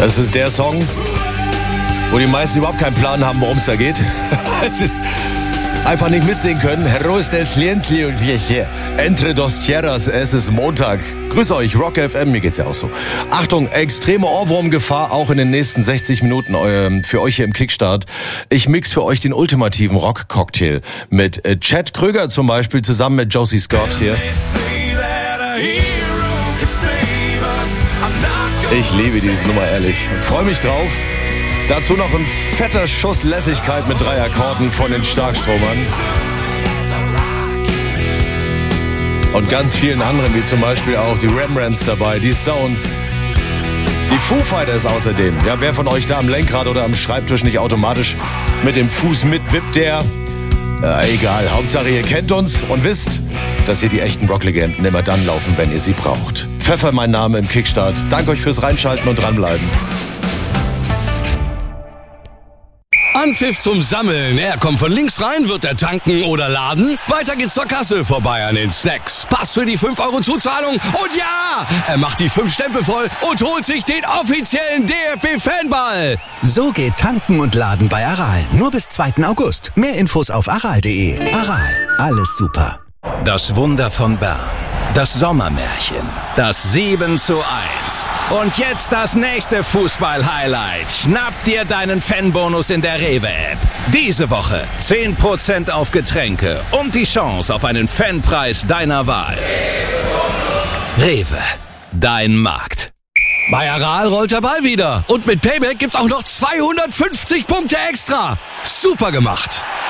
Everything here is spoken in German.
Das ist der Song, wo die meisten überhaupt keinen Plan haben, worum es da geht. Einfach nicht mitsehen können. Heroes del Silencio und Entre dos Tierras, es ist Montag. Grüß euch, Rock FM, mir geht's ja auch so. Achtung, extreme Ohrwurmgefahr auch in den nächsten 60 Minuten für euch hier im Kickstart. Ich mix für euch den ultimativen Rock-Cocktail mit Chad Krüger zum Beispiel zusammen mit Josie Scott hier. Ich liebe diese Nummer, ehrlich. Freue mich drauf. Dazu noch ein fetter Schuss Lässigkeit mit 3 Akkorden von den Starkstromern. Und ganz vielen anderen, wie zum Beispiel auch die Rembrandts dabei, die Stones, die Foo Fighters außerdem. Ja, wer von euch da am Lenkrad oder am Schreibtisch nicht automatisch mit dem Fuß mitwippt, der... egal, Hauptsache ihr kennt uns und wisst, dass hier die echten Rocklegenden immer dann laufen, wenn ihr sie braucht. Pfeffer mein Name im Kickstart. Danke euch fürs Reinschalten und dranbleiben. Anpfiff zum Sammeln. Er kommt von links rein, wird er tanken oder laden. Weiter geht's zur Kasse, vorbei an den Snacks. Pass für die 5 € Zuzahlung. Und ja, er macht die 5 Stempel voll und holt sich den offiziellen DFB-Fanball. So geht Tanken und Laden bei Aral. Nur bis 2. August. Mehr Infos auf aral.de. Aral, alles super. Das Wunder von Bern. Das Sommermärchen. Das 7:1. Und jetzt das nächste Fußball-Highlight. Schnapp dir deinen Fanbonus in der Rewe-App. Diese Woche 10% auf Getränke und die Chance auf einen Fanpreis deiner Wahl. Rewe, dein Markt. Bei Aral rollt der Ball wieder. Und mit Payback gibt's auch noch 250 Punkte extra. Super gemacht.